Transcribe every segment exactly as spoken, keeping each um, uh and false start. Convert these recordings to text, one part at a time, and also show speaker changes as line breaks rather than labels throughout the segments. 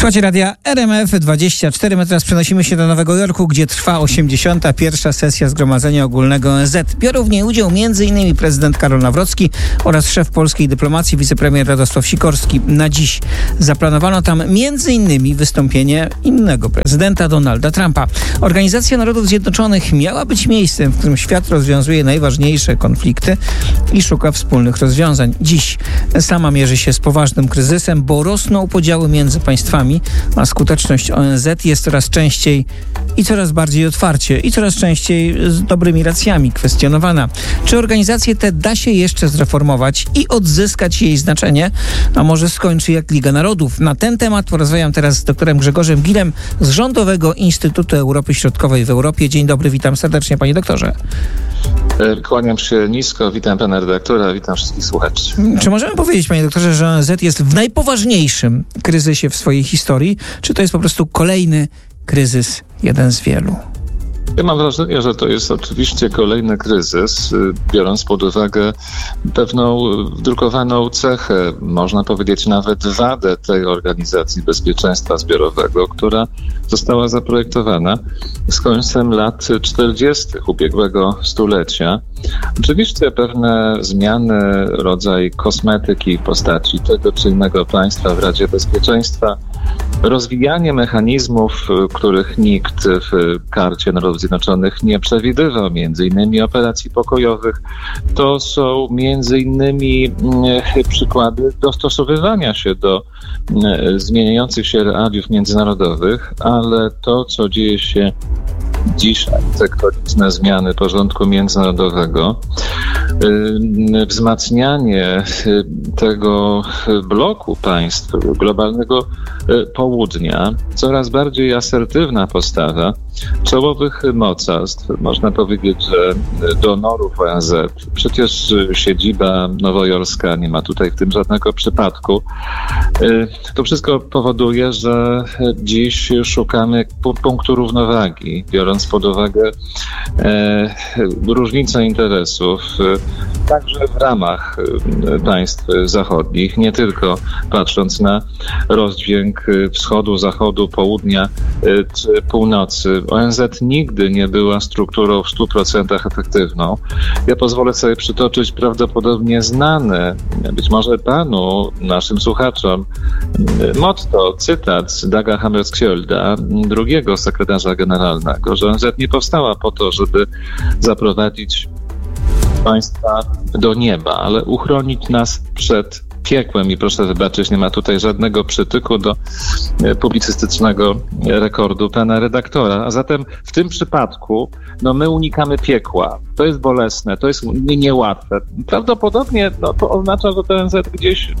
Słuchajcie radia R M F dwadzieścia cztery. My teraz przenosimy się do Nowego Jorku, gdzie trwa osiemdziesiąta pierwsza sesja Zgromadzenia Ogólnego O N Z. Biorą w niej udział m.in. prezydent Karol Nawrocki oraz szef polskiej dyplomacji wicepremier Radosław Sikorski. Na dziś zaplanowano tam m.in. wystąpienie innego prezydenta, Donalda Trumpa. Organizacja Narodów Zjednoczonych miała być miejscem, w którym świat rozwiązuje najważniejsze konflikty i szuka wspólnych rozwiązań. Dziś sama mierzy się z poważnym kryzysem, bo rosną podziały między państwami, a skuteczność O N Z jest coraz częściej i coraz bardziej otwarcie i coraz częściej z dobrymi racjami kwestionowana. Czy organizację tę da się jeszcze zreformować i odzyskać jej znaczenie, a może skończy jak Liga Narodów? Na ten temat porozmawiam teraz z doktorem Grzegorzem Gilem z Rządowego Instytutu Europy Środkowej w Europie. Dzień dobry, witam serdecznie, panie doktorze.
Kłaniam się nisko, witam pana redaktora, witam wszystkich słuchaczy.
Czy możemy powiedzieć, panie doktorze, że O N Z jest w najpoważniejszym kryzysie w swojej historii, czy to jest po prostu kolejny kryzys, jeden z wielu?
Ja mam wrażenie, że to jest oczywiście kolejny kryzys, biorąc pod uwagę pewną wdrukowaną cechę, można powiedzieć nawet wadę tej Organizacji Bezpieczeństwa Zbiorowego, która została zaprojektowana z końcem lat czterdziestych ubiegłego stulecia. Oczywiście pewne zmiany, rodzaj kosmetyki w postaci tego czy innego państwa w Radzie Bezpieczeństwa, rozwijanie mechanizmów, których nikt w Karcie Narodów Zjednoczonych nie przewidywał, między innymi operacji pokojowych, to są między innymi przykłady dostosowywania się do zmieniających się realiów międzynarodowych, ale to, co dzieje się dzisiaj, tektoniczne zmiany porządku międzynarodowego, wzmacnianie tego bloku państw globalnego południa, coraz bardziej asertywna postawa czołowych mocarstw, można powiedzieć, że donorów O N Z. Przecież siedziba nowojorska, nie ma tutaj w tym żadnego przypadku. To wszystko powoduje, że dziś szukamy punktu równowagi, biorąc pod uwagę e, różnice interesów, e, także w ramach e, państw zachodnich, nie tylko patrząc na rozdźwięk wschodu, zachodu, południa e, czy północy. O N Z nigdy nie była strukturą w stu procentach efektywną. Ja pozwolę sobie przytoczyć prawdopodobnie znane, być może panu, naszym słuchaczom, motto, cytat z Daga Hammarskjölda, drugiego sekretarza generalnego, że O N Z nie powstała po to, żeby zaprowadzić państwa do nieba, ale uchronić nas przed piekłem. I proszę wybaczyć, nie ma tutaj żadnego przytyku do publicystycznego rekordu pana redaktora. A zatem w tym przypadku no my unikamy piekła. To jest bolesne, to jest niełatwe. Prawdopodobnie no, to oznacza, że ten O N Z gdzieś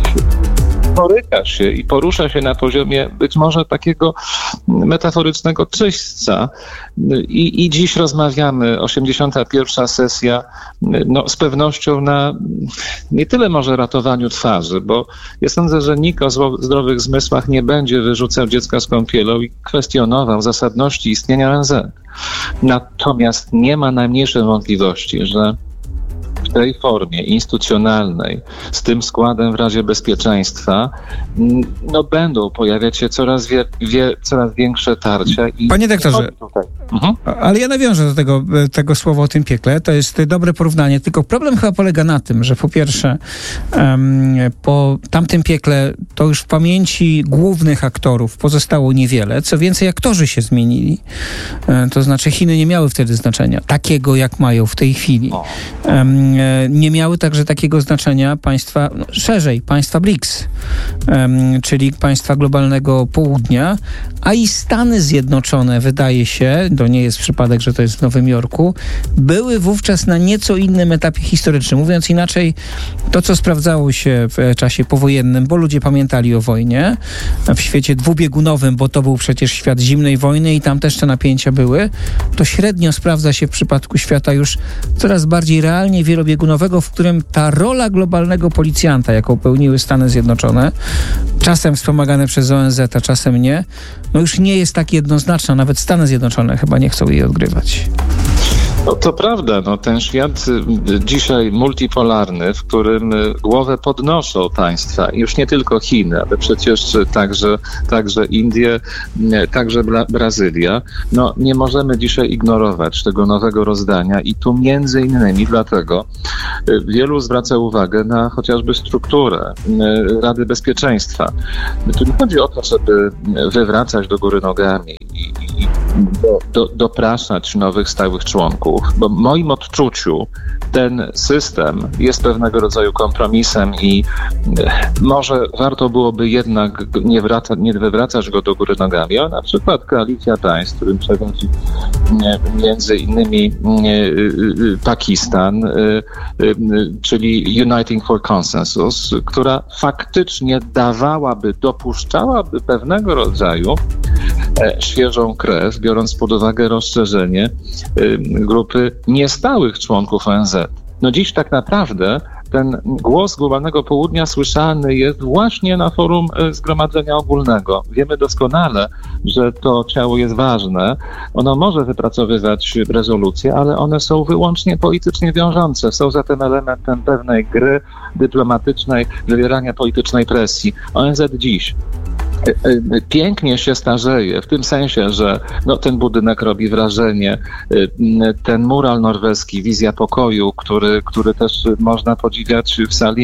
boryka się i porusza się na poziomie być może takiego metaforycznego czyśćca. I, i dziś rozmawiamy, osiemdziesiąta pierwsza sesja, no, z pewnością na nie tyle może ratowaniu twarzy, bo ja sądzę, że nikt o zło, zdrowych zmysłach nie będzie wyrzucał dziecka z kąpielą i kwestionował zasadności istnienia O N Z. Natomiast nie ma najmniejszej wątpliwości, że w tej formie instytucjonalnej, z tym składem w Radzie Bezpieczeństwa, no będą pojawiać się coraz, wie, wie, coraz większe tarcia. I
Panie doktorze, mhm. ale ja nawiążę do tego, tego słowa o tym piekle. To jest dobre porównanie, tylko problem chyba polega na tym, że po pierwsze um, po tamtym piekle to już w pamięci głównych aktorów pozostało niewiele. Co więcej, aktorzy się zmienili. E, to znaczy Chiny nie miały wtedy znaczenia takiego, jak mają w tej chwili. Um, Nie miały także takiego znaczenia państwa, no, szerzej, państwa B R I C S, um, czyli państwa globalnego południa, a i Stany Zjednoczone, wydaje się, to nie jest przypadek, że to jest w Nowym Jorku, były wówczas na nieco innym etapie historycznym. Mówiąc inaczej, to, co sprawdzało się w czasie powojennym, bo ludzie pamiętali o wojnie, w świecie dwubiegunowym, bo to był przecież świat zimnej wojny i tam też te napięcia były, to średnio sprawdza się w przypadku świata już coraz bardziej realnie wielobiegunowego, w którym ta rola globalnego policjanta, jaką pełniły Stany Zjednoczone, czasem wspomagane przez O N Z, a czasem nie, no już nie jest tak jednoznaczna. Nawet Stany Zjednoczone chyba nie chcą jej odgrywać.
No to prawda, no, ten świat dzisiaj multipolarny, w którym głowę podnoszą państwa, już nie tylko Chiny, ale przecież także, także Indie, także Bra- Brazylia, no nie możemy dzisiaj ignorować tego nowego rozdania i tu między innymi dlatego wielu zwraca uwagę na chociażby strukturę Rady Bezpieczeństwa. Tu nie chodzi o to, żeby wywracać do góry nogami i, i do, do, dopraszać nowych stałych członków, bo w moim odczuciu ten system jest pewnego rodzaju kompromisem i może warto byłoby jednak nie, wraca, nie wywracać go do góry nogami, a na przykład koalicja państw, którym przewodzi między innymi Pakistan, czyli Uniting for Consensus, która faktycznie dawałaby, dopuszczałaby pewnego rodzaju świeżą krew, biorąc pod uwagę rozszerzenie grupy niestałych członków O N Z. No dziś tak naprawdę ten głos globalnego południa słyszalny jest właśnie na forum Zgromadzenia Ogólnego. Wiemy doskonale, że to ciało jest ważne. Ono może wypracowywać rezolucje, ale one są wyłącznie politycznie wiążące. Są zatem elementem pewnej gry dyplomatycznej, wywierania politycznej presji. O N Z dziś pięknie się starzeje, w tym sensie, że no, ten budynek robi wrażenie, ten mural norweski, wizja pokoju, który, który też można podziwiać w sali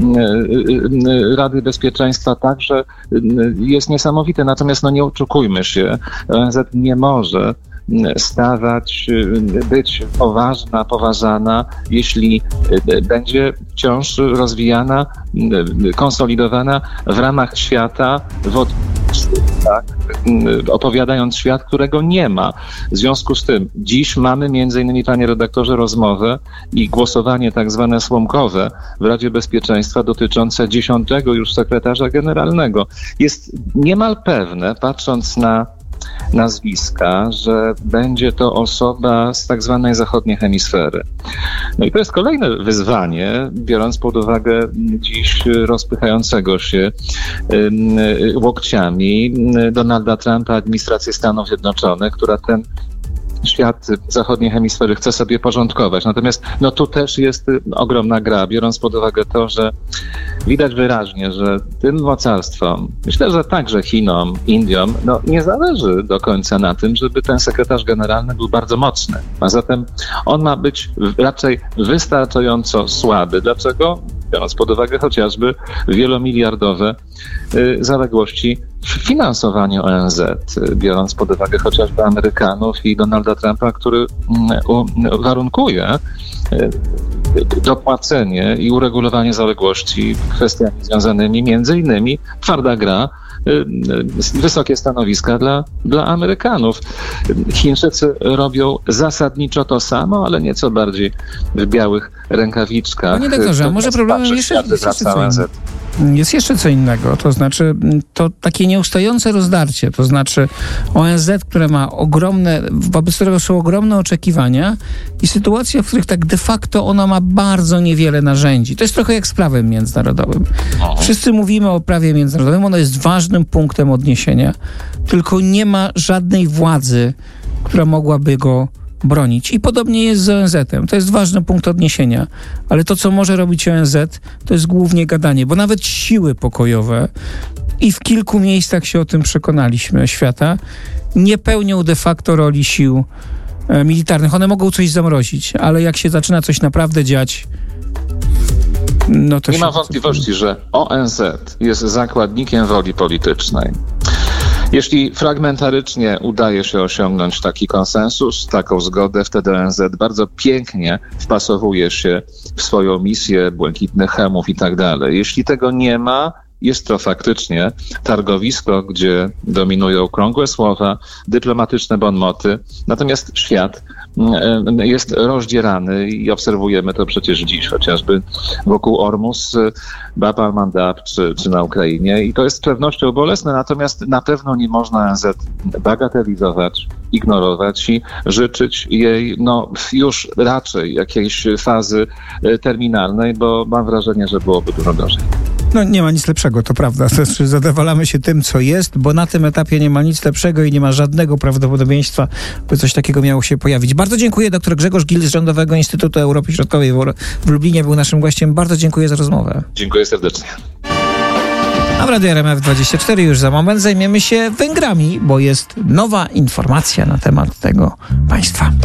Rady Bezpieczeństwa, także jest niesamowity. Natomiast no, nie oszukujmy się, O N Z nie może stawać, być poważna, poważana, jeśli będzie wciąż rozwijana, konsolidowana w ramach świata, w tak, opowiadając świat, którego nie ma. W związku z tym dziś mamy między innymi, panie redaktorze, rozmowę i głosowanie tak zwane słomkowe w Radzie Bezpieczeństwa dotyczące dziesiątego już sekretarza generalnego. Jest niemal pewne, patrząc na nazwiska, że będzie to osoba z tak zwanej zachodniej hemisfery. No i to jest kolejne wyzwanie, biorąc pod uwagę dziś rozpychającego się łokciami Donalda Trumpa, administrację Stanów Zjednoczonych, która ten świat zachodniej hemisfery chce sobie porządkować. Natomiast no tu też jest ogromna gra, biorąc pod uwagę to, że widać wyraźnie, że tym mocarstwom, myślę, że także Chinom, Indiom, no nie zależy do końca na tym, żeby ten sekretarz generalny był bardzo mocny. A zatem on ma być raczej wystarczająco słaby. Dlaczego? Biorąc pod uwagę chociażby wielomiliardowe y, zaległości w finansowaniu O N Z, biorąc pod uwagę chociażby Amerykanów i Donalda Trumpa, który y, u, warunkuje y, dopłacenie i uregulowanie zaległości kwestiami związanymi między innymi twarda gra, wysokie stanowiska dla, dla Amerykanów. Chińczycy robią zasadniczo to samo, ale nieco bardziej w białych rękawiczkach.
Panie doktorze, a może problemem jeszcze, jest, jeszcze co jest jeszcze co innego, to znaczy to takie nieustające rozdarcie, to znaczy O N Z, które ma ogromne, wobec którego są ogromne oczekiwania i sytuacja, w których tak de facto ona ma bardzo niewiele narzędzi. To jest trochę jak z prawem międzynarodowym. Wszyscy mówimy o prawie międzynarodowym, ono jest ważnym punktem odniesienia, tylko nie ma żadnej władzy, która mogłaby go bronić. I podobnie jest z O N Z-em. To jest ważny punkt odniesienia. Ale to, co może robić O N Z, to jest głównie gadanie, bo nawet siły pokojowe, i w kilku miejscach się o tym przekonaliśmy, świata, nie pełnią de facto roli sił e, militarnych. One mogą coś zamrozić, ale jak się zaczyna coś naprawdę dziać, no to
nie
się...
ma wątpliwości, że O N Z jest zakładnikiem woli politycznej. Jeśli fragmentarycznie udaje się osiągnąć taki konsensus, taką zgodę, wtedy O N Z bardzo pięknie wpasowuje się w swoją misję błękitnych chemów i tak dalej. Jeśli tego nie ma, jest to faktycznie targowisko, gdzie dominują okrągłe słowa, dyplomatyczne bonmoty, natomiast świat jest rozdzierany i obserwujemy to przecież dziś, chociażby wokół Ormus, Bab al-Mandab czy, czy na Ukrainie i to jest z pewnością bolesne, natomiast na pewno nie można O N Z bagatelizować, ignorować i życzyć jej no już raczej jakiejś fazy terminalnej, bo mam wrażenie, że byłoby dużo gorzej.
No nie ma nic lepszego, to prawda. To znaczy zadowalamy się tym, co jest, bo na tym etapie nie ma nic lepszego i nie ma żadnego prawdopodobieństwa, by coś takiego miało się pojawić. Bardzo dziękuję. Doktor Grzegorz Gil z Rządowego Instytutu Europy Środkowej w Lublinie był naszym gościem. Bardzo dziękuję za rozmowę.
Dziękuję serdecznie.
A w Radiu R M F dwadzieścia cztery już za moment zajmiemy się Węgrami, bo jest nowa informacja na temat tego państwa.